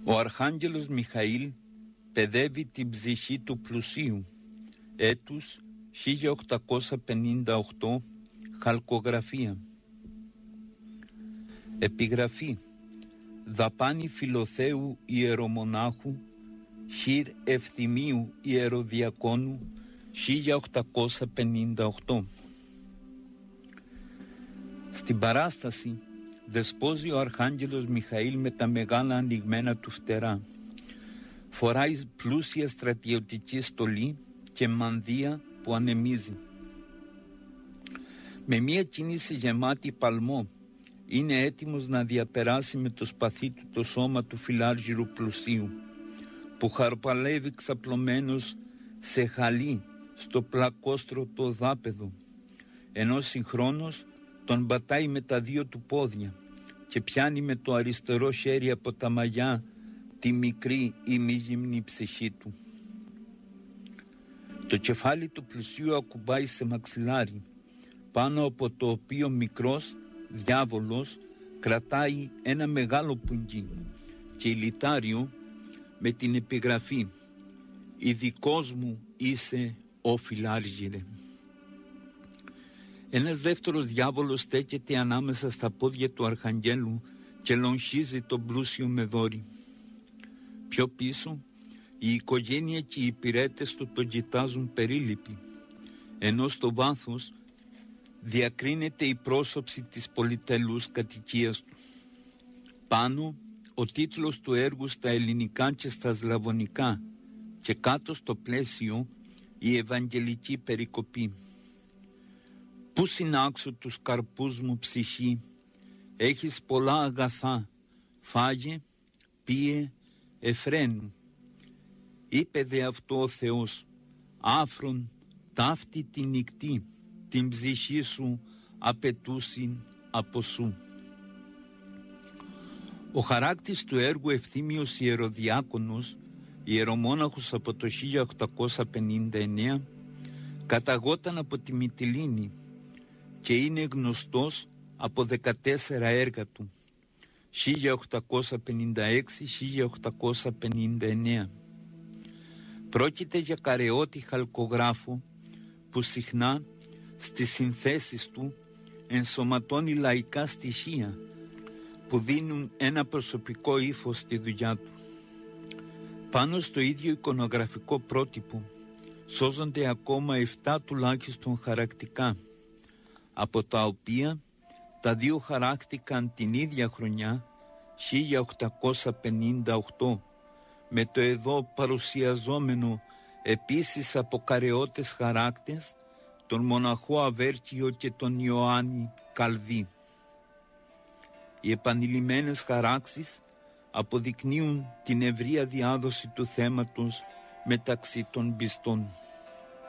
Ο Αρχάγγελος Μιχαήλ παιδεύει την ψυχή του πλουσίου. Έτους 1858. Χαλκογραφία. Επιγραφή. Δαπάνη Φιλοθέου Ιερομονάχου Χίρ Ευθυμίου Ιεροδιακόνου 1858. Στην παράσταση δεσπόζει ο Αρχάγγελος Μιχαήλ με τα μεγάλα ανοιγμένα του φτερά. Φοράει πλούσια στρατιωτική στολή και μανδύα που ανεμίζει. Με μία κίνηση γεμάτη παλμό είναι έτοιμος να διαπεράσει με το σπαθί του το σώμα του φιλάργυρου πλουσίου, που χαρπαλεύει ξαπλωμένος σε χαλί στο πλακόστρωτο δάπεδο, ενώ συγχρόνως τον πατάει με τα δύο του πόδια και πιάνει με το αριστερό χέρι από τα μαλλιά τη μικρή ή μη γυμνή ψυχή του. Το κεφάλι του πλουσίου ακουμπάει σε μαξιλάρι, πάνω από το οποίο μικρός διάβολος κρατάει ένα μεγάλο πουγγί και ηλιτάριο με την επιγραφή «Ειδικός μου είσαι ο φιλάργυρε». Ένας δεύτερος διάβολος στέκεται ανάμεσα στα πόδια του Αρχαγγέλου και λογχίζει τον πλούσιο με δόρυ. Πιο πίσω η οικογένεια και οι υπηρέτες του τον κοιτάζουν περίληπτοι, ενώ στο βάθος διακρίνεται η πρόσωψη της πολυτελούς κατοικίας του. Πάνω ο τίτλος του έργου στα ελληνικά και στα σλαβωνικά και κάτω στο πλαίσιο η Ευαγγελική περικοπή. «Πού συνάξω τους καρπούς μου ψυχή, έχεις πολλά αγαθά, φάγε, πίε, εφραίνου». Είπε δε αυτό ο Θεός, άφρον ταύτη τη νυχτή, την ψυχή σου απαιτούσιν από σου. Ο χαράκτης του έργου Ευθύμιος Ιεροδιάκονος, ιερομόναχος από το 1859, καταγόταν από τη Μυτιλήνη και είναι γνωστός από 14 έργα του, 1856-1859. Πρόκειται για καρεώτη χαλκογράφο που συχνά στις συνθέσεις του ενσωματώνει λαϊκά στοιχεία που δίνουν ένα προσωπικό ύφος στη δουλειά του. Πάνω στο ίδιο εικονογραφικό πρότυπο σώζονται ακόμα 7 τουλάχιστον χαρακτικά, από τα οποία τα δύο χαράκτηκαν την ίδια χρονιά, 1858, με το εδώ παρουσιαζόμενο επίσης από καρεώτες χαράκτες τον μοναχό Αβέρκιο και τον Ιωάννη Καλδί. Οι επανειλημμένες χαράξεις αποδεικνύουν την ευρεία διάδοση του θέματος μεταξύ των πιστών.